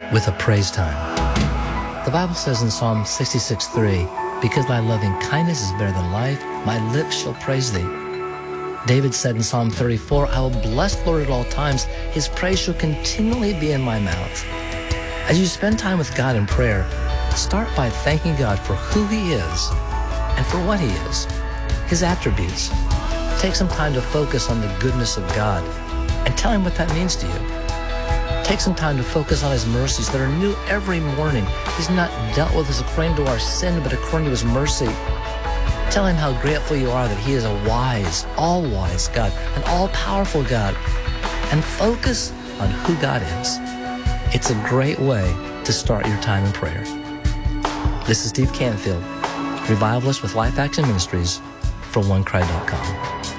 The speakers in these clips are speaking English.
with a praise time. The Bible says in Psalm 66:3, "Because thy loving kindness is better than life, my lips shall praise thee." David said in Psalm 34, "I will bless the Lord at all times. His praise shall continually be in my mouth." As you spend time with God in prayer, start by thanking God for who He is and for what He is, His attributes. Take some time to focus on the goodness of God and tell Him what that means to you. Take some time to focus on His mercies that are new every morning. He's not dealt with us according to our sin, but according to His mercy. Tell Him how grateful you are that He is a wise, all-wise God, an all-powerful God. And focus on who God is. It's a great way to start your time in prayer. This is Steve Canfield, revivalist with Life Action Ministries for OneCry.com.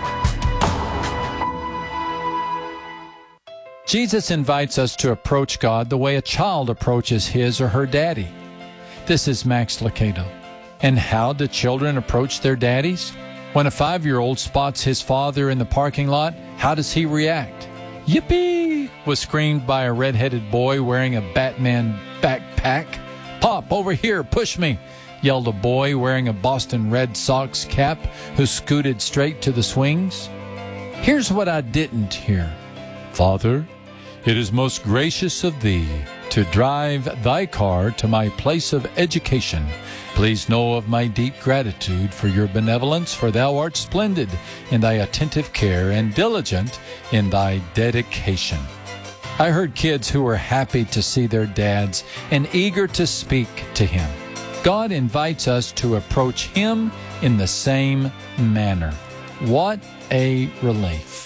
Jesus invites us to approach God the way a child approaches his or her daddy. This is Max Lucado. And how do children approach their daddies? When a 5-year-old spots his father in the parking lot, how does he react? "Yippee!" was screamed by a red-headed boy wearing a Batman backpack. "Pop, over here, push me," yelled a boy wearing a Boston Red Sox cap who scooted straight to the swings. Here's what I didn't hear. "Father, it is most gracious of thee to drive thy car to my place of education. Please know of my deep gratitude for your benevolence, for thou art splendid in thy attentive care and diligent in thy dedication." I heard kids who were happy to see their dads and eager to speak to him. God invites us to approach Him in the same manner. What a relief.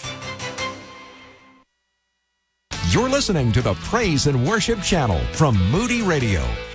You're listening to the Praise and Worship Channel from Moody Radio.